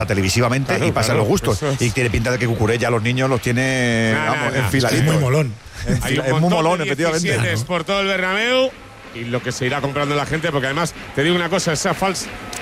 televisivamente y pasan los gustos. Y tiene pinta de que Cucurella a los niños los tiene enfiladitos. Es muy molón. Hay un Es muy montón molón, de efectivamente. 17 por todo el Bernabéu y lo que se irá comprando la gente, porque además te digo una cosa, esa falsa